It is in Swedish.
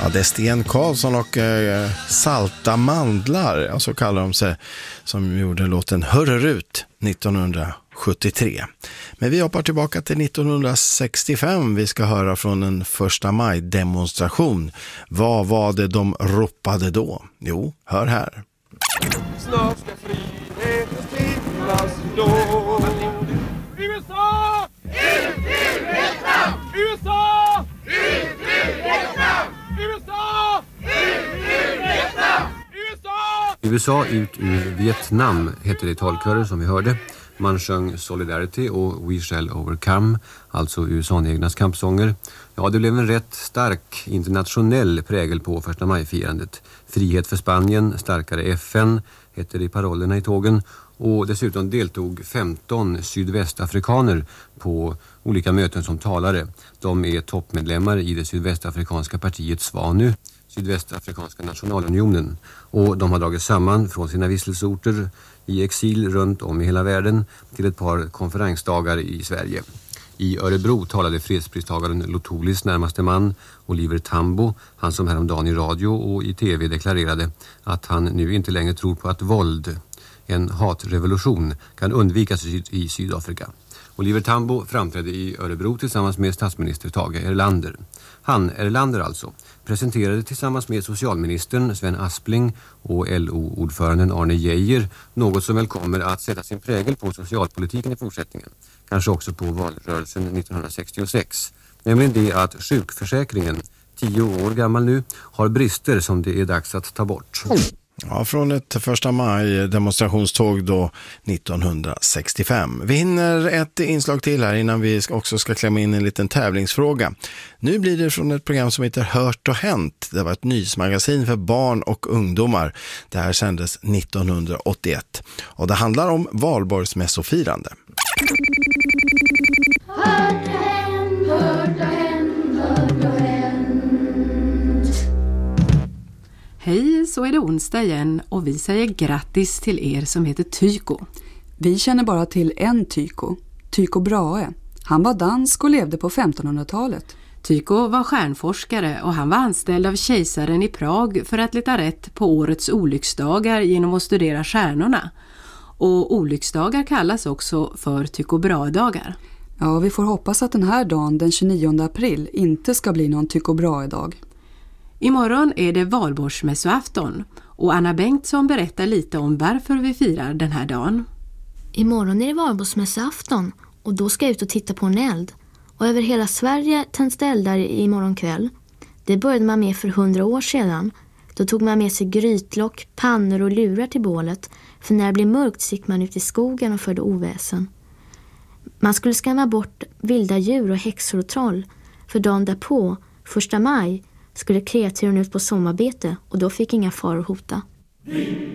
Ja, det är Sten Karlsson och Salta mandlar, alltså kallar de sig, som gjorde låten Hörrerut 1973. Men vi hoppar tillbaka till 1965. Vi ska höra från en 1 maj-demonstration. Vad var det de ropade då? Jo, hör här. Snart ska friheten stiftas då. USA! Ut till Vietnam! USA! Ut till Vietnam! USA! Ut till Vietnam! USA ut ur Vietnam heter det i talkörer som vi hörde. Man sjöng Solidarity och We Shall Overcome, alltså USA-egnas kampsånger. Ja, det blev en rätt stark internationell prägel på 1 maj-firandet. Frihet för Spanien, starkare FN heter det i parollerna i tågen. Och dessutom deltog 15 sydvästafrikaner på olika möten som talare. De är toppmedlemmar i det sydvästafrikanska partiet SWANU, Sydvästafrikanska nationalunionen. Och de har dragit samman från sina vistelsorter i exil runt om i hela världen till ett par konferensdagar i Sverige. I Örebro talade fredspristagaren Lotolis närmaste man, Oliver Tambo, han som häromdagen i radio och i tv deklarerade att han nu inte längre tror på att våld, en hatrevolution, kan undvikas i Sydafrika. Oliver Tambo framträdde i Örebro tillsammans med statsminister Tage Erlander. Han, Erlander alltså, presenterade tillsammans med socialministern Sven Aspling och LO-ordföranden Arne Geijer något som väl kommer att sätta sin prägel på socialpolitiken i fortsättningen. Kanske också på valrörelsen 1966. Nämligen det att sjukförsäkringen, 10 år gammal nu, har brister som det är dags att ta bort. Ja, från ett 1 maj-demonstrationståg då 1965. Vi hinner ett inslag till här innan vi också ska klämma in en liten tävlingsfråga. Nu blir det från ett program som heter Hört och Hänt. Det var ett nyhetsmagasin för barn och ungdomar. Det här sändes 1981. Och det handlar om valborgsmässofirande. Hört och hänt, hört och hänt, hört och hänt. Hej, så är det onsdag igen och vi säger grattis till er som heter Tycho. Vi känner bara till en Tycho, Tycho Brahe. Han var dansk och levde på 1500-talet. Tycho var stjärnforskare och han var anställd av kejsaren i Prag för att leta rätt på årets olycksdagar genom att studera stjärnorna. Och olycksdagar kallas också för Tycho Brahe-dagar. Ja, vi får hoppas att den här dagen, den 29 april, inte ska bli någon Tycho Brahe-dag. Imorgon är det valborgsmässoafton och Anna Bengtsson berättar lite om varför vi firar den här dagen. Imorgon är det valborgsmässoafton och då ska jag ut och titta på en eld. Och över hela Sverige tänds det eldar imorgon kväll. Det började man med för 100 år sedan. Då tog man med sig grytlock, pannor och lurar till bålet. För när det blev mörkt gick man ut i skogen och förde oväsen. Man skulle skrämma bort vilda djur och häxor och troll. För dagen därpå, 1 maj, skulle kreaturen ut på sommarbete och då fick inga faror hota.